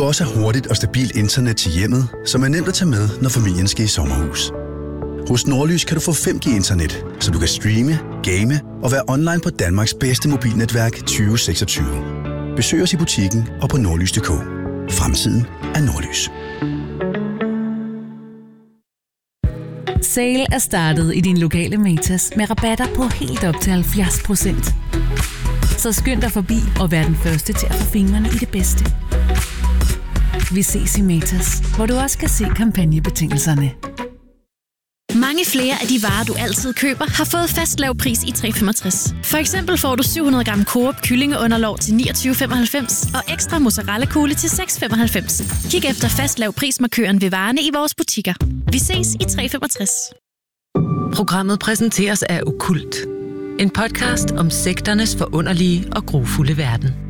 også have hurtigt og stabilt internet til hjemmet, som er nemt at tage med, når familien skal i sommerhus. Hos Nordlys kan du få 5G-internet, så du kan streame, game og være online på Danmarks bedste mobilnetværk 2026. Besøg os i butikken og på nordlys.dk. Fremtiden er Nordlys. Sale er startet i din lokale Matas med rabatter på helt op til 70%. Så skynd dig forbi og vær den første til at få fingrene i det bedste. Vi ses i Matas, hvor du også kan se kampagnebetingelserne. Mange flere af de varer, du altid køber, har fået fast lav pris i 365. For eksempel får du 700 gram Coop kyllingeunderlov til 29,95 og ekstra mozzarella-kugle til 6,95. Kig efter fast lav prismarkøren ved varerne i vores butikker. Vi ses i 365. Programmet præsenteres af Okkult. En podcast om sekternes forunderlige og grufulde verden.